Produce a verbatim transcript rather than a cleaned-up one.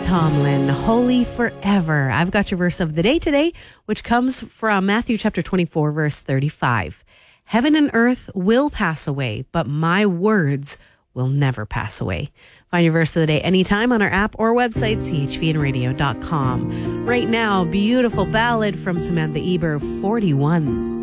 Tomlin, Holy Forever. I've got your verse of the day today, which comes from Matthew chapter twenty-four, verse thirty-five. Heaven and earth will pass away, but my words will never pass away. Find your verse of the day anytime on our app or website, c h v n radio dot com. Right now, beautiful ballad from Samantha Eber, forty-one.